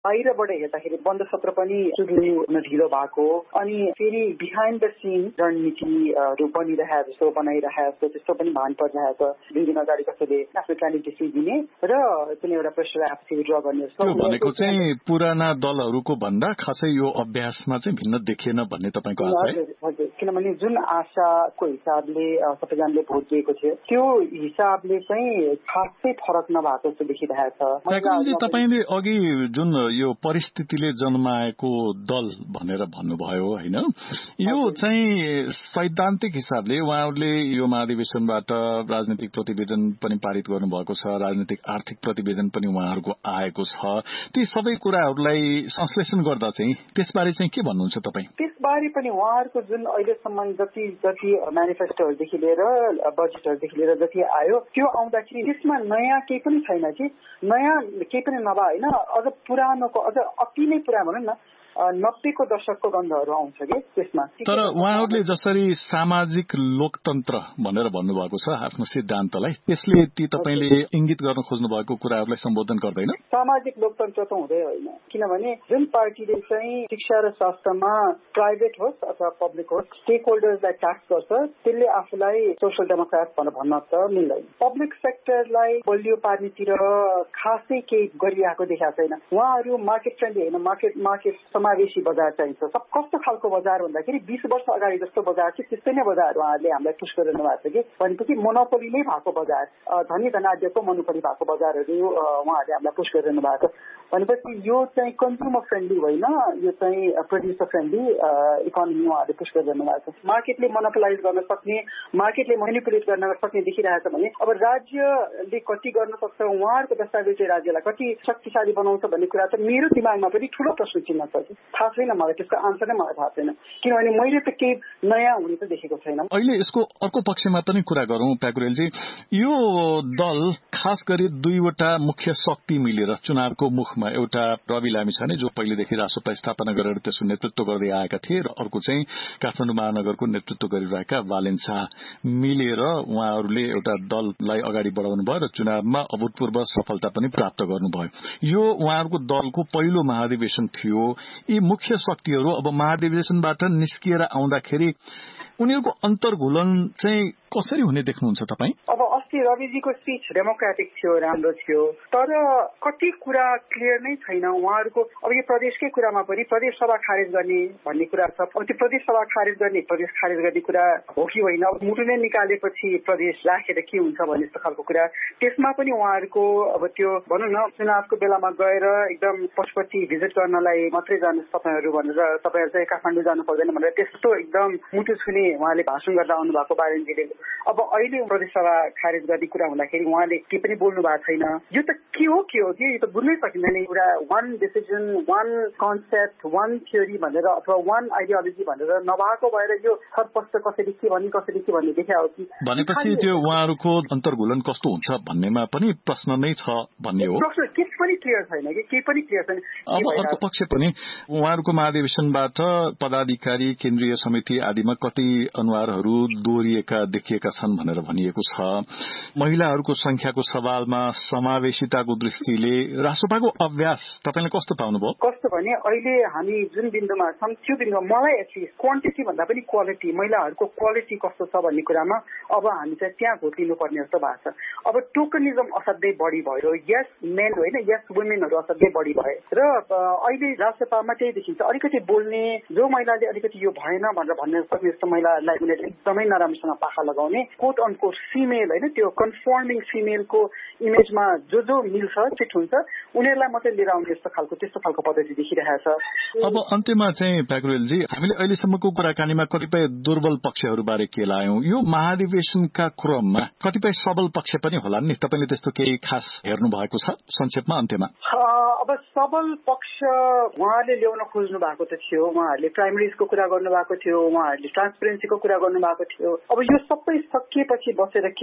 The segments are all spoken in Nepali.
बाहिरबाट हेर्दाखेरि बन्द सत्र पनि सुरु ढिलो भएको अनि फेरि बिहाइन्ड द सिन रणनीतिहरू बनिरहेको जस्तो बनाइरहेको जस्तो त्यस्तो पनि भान परिरहेको छ। 2 दिन अगाडि कसैले आफ्नो क्यान्डिडेसी दिने र कुनै एउटा प्रेसर आफै विड्र गर्ने जस्तो भनेको चाहिँ पुराना दलहरूको भन्दा खासै यो अभ्यासमा चाहिँ भिन्न देखिएन भन्ने तपाईको आशा है? हजुर, किनभने जुन आशाको हिसाबले सबैजनाले भोट दिएको थियो त्यो हिसाबले चाहिँ खासै फरक नभएको जस्तो देखिरहेको छ। तपाईले अघि जुन यो परिस्थितिले जन्माएको दल भनेर भन्नुभयो हैन, यो चाहिँ सैद्धान्तिक हिसाबले उहाँहरूले यो महाधिवेशनबाट राजनीतिक प्रतिवेदन पनि पारित गर्नुभएको छ, राजनीतिक आर्थिक प्रतिवेदन पनि उहाँहरूको आएको छ। ती सबै कुराहरूलाई संश्लेषण गर्दा चाहिँ त्यसबारे चाहिँ के भन्नुहुन्छ तपाईँ? त्यसबारे पनि उहाँहरूको जुन अहिलेसम्म जति म्यानिफेस्टोहरूदेखि लिएर बजेटहरूदेखि लिएर जति आयो त्यो आउँदाखेरि त्यसमा नयाँ केही पनि छैन कि, नयाँ केही पनि नभए होइन, अझ पुरानोको अझ अति नै पुरा भनौँ न 90 को दशकको गन्धहरू आउँछ कि त्यसमा। तर उहाँहरूले जसरी सामाजिक लोकतन्त्र भनेर भन्नुभएको छ आफ्नो सिद्धान्तलाई, त्यसले ती तपाईले इंगित गर्न खोज्नु भएको कुराहरूलाई सम्बोधन गर्दैन? सामाजिक लोकतन्त्र त हुँदै होइन, किनभने जुन पार्टीले चाहिँ शिक्षा र स्वास्थ्यमा प्राइभेट होस् अथवा पब्लिक होस् स्टेक होल्डर्सलाई ट्याक्स गर्छ त्यसले आफूलाई सोशल डेमोक्रेट भनेर भन्न त मिल्दैन। पब्लिक सेक्टरलाई बलियो पार्नेतिर खासै केही गरिरहेको देखाएको छैन। उहाँहरू मार्केट फ्रेन्डली होइन, मार्केट समावेशी बजार चाहिन्छ। सब कस्तो खालको बजार भन्दाखेरि 20 वर्ष अगाडि जस्तो बजार चाहिँ त्यस्तै नै बजार उहाँहरूले हामीलाई पुश गरिरहनु भएको छ कि, भनेपछि मोनोपोली नै भएको बजार, धनी धनाढ्यको मोनोपोली भएको बजारहरू उहाँहरूले हामीलाई पुश गरिरहनु भएको छ। भनेपछि यो चाहिँ कन्ज्युमर फ्रेन्डली होइन, यो चाहिँ प्रोड्युसर फ्रेन्डली इकोनोमी उहाँहरूले पुश गरिरहनु भएको छ। मार्केटले मोनोपोलाइज गर्न सक्ने, मार्केटले मेनिपुलेट गर्न सक्ने देखिरहेको छ भने अब राज्यले कति गर्न सक्छ, उहाँहरूको दस्तावेजले राज्यलाई कति शक्तिशाली बनाउँछ भन्ने कुरा त मेरो दिमागमा पनि ठूलो प्रश्न चिन्ह छ। थाहा छैन मलाई, त्यसको आन्सर नै मलाई थाहा छैन, किनभने मैले त केही नयाँ हुने त देखेको छैन। अहिले यसको अर्को पक्षमा पनि कुरा गरौं प्याकुरेलजी, यो दल खास गरी 2वटा मुख्य शक्ति मिलेर चुनावको मुखमा, एउटा रवि लामिछाने जो पहिलेदेखि रासोपा स्थापना गरेर त्यसको नेतृत्व गर्दै आएका थिए र अर्को चाहिँ काठमाडौँ महानगरको नेतृत्व गरिरहेका बालेन शाह मिलेर उहाँहरूले एउटा दललाई अगाडि बढाउनु भयो र चुनावमा अभूतपूर्व सफलता पनि प्राप्त गर्नुभयो। यो उहाँहरूको दलको पहिलो महाधिवेशन थियो। यी मुख्य शक्तिहरू अब महाधिवेशनबाट निस्किएर आउँदाखेरि उनीहरूको अन्तर्घुलन चाहिँ कसरी हुने देख्नुहुन्छ तपाईँ? अब अस्ति रविजीको स्पीच डेमोक्रेटिक थियो, राम्रो थियो, तर कति कुरा क्लियर नै छैन उहाँहरूको। अब यो प्रदेशकै कुरामा पनि प्रदेश सभा खारेज गर्ने भन्ने कुरा छ। अब त्यो प्रदेश सभा खारेज गर्ने, प्रदेश खारेज गर्ने कुरा हो कि होइन, अब मुटु नै निकालेपछि प्रदेश राखेर के हुन्छ भन्ने जस्तो खालको कुरा, त्यसमा पनि उहाँहरूको अब त्यो भनौँ न चुनावको बेलामा गएर एकदम पशुपति भिजिट गर्नलाई मात्रै जानुहोस् तपाईँहरू भनेर, तपाईँहरू चाहिँ काठमाडौँ जानु पर्दैन भनेर त्यस्तो एकदम मुटु छुने उहाँले भाषण गर्दा आउनु भएको बारेन्जीले। अब अहिले प्रदेश सभा खारेज गर्ने कुरा हुँदाखेरि उहाँले के पनि बोल्नु भएको छैन। यो त के हो कि यो त बुझ्नै सकिँदैन। एउटा one decision, one concept, one theory भनेर अथवा वान आइडियोलोजी भनेर नभएको भएर यो छटपस्ट कसरी के भन्ने देखायो कि भनेपछि त्यो उहाँहरूको अन्तर्घुलन कस्तो हुन्छ भन्नेमा पनि प्रश्न नै छ भन्ने हो। प्रश्न के पनि क्लियर छैन कि, केही पनि क्लियर छैन। अब अर्को पक्ष पनि उहाँहरूको महाधिवेशनबाट पदाधिकारी, केन्द्रीय समिति आदिमा कति अनुहारहरू दोहोरिएका देखिएका छन् भनेर भनिएको छ। महिलाहरूको संख्याको सवालमा समावेशिताको दृष्टिले रासोपाको अभ्यास तपाईले कस्तो पाउनुभयो? कस्तो भने अहिले हामी जुन बिन्दुमा छौँ त्यो बिन्दुमा मलाई एटलिस्ट क्वान्टिटी भन्दा पनि क्वालिटी, महिलाहरूको क्वालिटी कस्तो छ भन्ने कुरामा अब हामी चाहिँ त्यहाँ घोटिनु पर्ने जस्तो भएको छ। अब टोकनिजम असाध्यै बढी भयो, यस मेन होइन यस वुमेनहरू असाध्यै बढी भए र अहिले रासोपामा त्यही देखिन्छ। अलिकति बोल्ने, जो महिलाले अलिकति यो भएन भनेर भन्न सक्ने जस्तो महिलालाई उनीहरूले एकदमै नराम्रोसँग पाखा लगाउने, कोट अन कोट फिमेल होइन त्यो कन्फर्मिङ फिमेलको इमेजमा जो मिल्छ फिट हुन्छ उनीहरूलाई मात्रै लिएर आउने त्यस्तो खालको पद्धति देखिरहेको छ। अब अन्त्यमा चाहिँ प्याकुरेलजी, हामीले अहिलेसम्मको कुराकानीमा कतिपय दुर्बल पक्षहरूबारे केलायौं। यो महाधिवेशनका क्रममा कतिपय सबल पक्ष पनि होला नि, तपाईले त्यस्तो केही खास हेर्नु भएको छ संक्षेपमा अन्त्यमा? अब सबल पक्ष उहाँहरूले ल्याउन खोज्नु भएको त थियो, उहाँहरूले प्राइमेरिजको कुरा गर्नुभएको थियो, उहाँहरूले ट्रान्सपेरेन्सीको कुरा गर्नुभएको थियो। अब यो सबै सकिएपछि बसेर केलाउन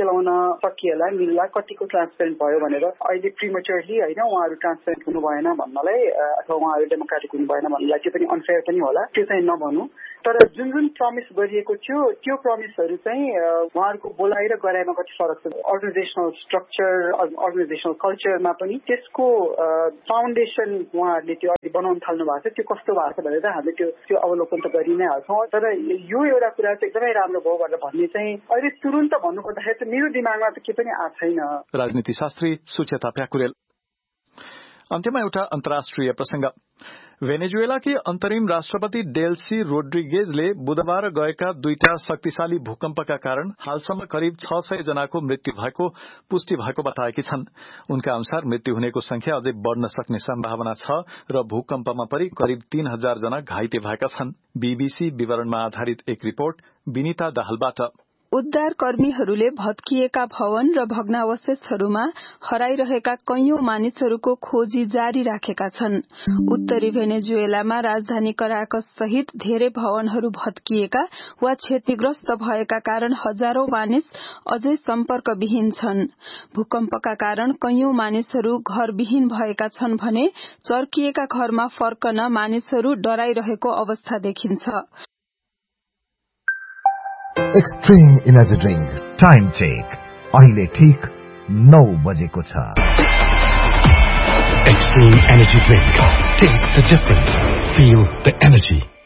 सकिएला मिल्ला कतिको ट्रान्सपेरेन्ट भयो भनेर अहिले प्रिमेच्योरली होइन उहाँहरू ट्रान्सपेरेन्ट हुनु भएन भन्नलाई अथवा उहाँहरू डेमोक्रेटिक हुनु भएन भन्नलाई त्यो पनि अनफेयर पनि होला त्यो चाहिँ नभनौँ तर जुन प्रमिस गरिएको थियो त्यो प्रमिसहरू चाहिँ उहाँहरूको बोलाइ र गराइमा कति फरक छ अर्गनाइजेसनल स्ट्रक्चर अर्गनाइजेसनल कल्चरमा पनि त्यसको फाउन्डेसन उहाँहरूले त्यो अहिले बनाउन थाल्नु भएको छ त्यो कस्तो भएको छ भनेर हामीले त्यो अवलोकन त गरि नै हाल्छौँ तर यो एउटा कुरा चाहिँ एकदमै राम्रो भयो भनेर भन्ने चाहिँ अहिले तुरुन्त भन्नुपर्दाखेरि चाहिँ मेरो दिमागमा त के पनि आएको छैन। राजनीति शास्त्री सुचेता प्याकुरेल। अन्त्यमा एउटा अन्तर्राष्ट्रिय प्रसंग भेनेजुएलाकी अन्तरिम राष्ट्रपति डेल्सी रोड्रिगेजले बुधबार गएका दुईटा शक्तिशाली भूकम्पका कारण हालसम्म करिब 600 जनाको मृत्यु भएको पुष्टि भएको बताएकी छन्। उनका अनुसार मृत्यु हुनेको संख्या अझै बढ़न सक्ने सम्भावना छ र भूकम्पमा परि करिब 3000 जना घाइते भएका छन्। बीबीसी विवरणमा आधारित एक रिपोर्ट विनिता दाहालबाट। उद्धार कर्मीहरूले भत्किएका भवन र भग्नावशेषहरूमा हराइरहेका कैयौं मानिसहरूको खोजी जारी राखेका छन्। उत्तरी भेनेजुएलामा राजधानी कराकस सहित धेरै भवनहरू भत्किएका वा क्षतिग्रस्त भएका कारण हजारौं मानिस अझै सम्पर्कविहीन छन्। भूकम्पका कारण कैयौं मानिसहरू घरविहीन भएका छन् भने चर्किएका घरमा फर्कन मानिसहरू डराइरहेको अवस्था देखिन्छ। Extreme energy drink time check अहिले ठीक 9 बजेको छ। Extreme energy drink. Taste the difference. Feel the energy.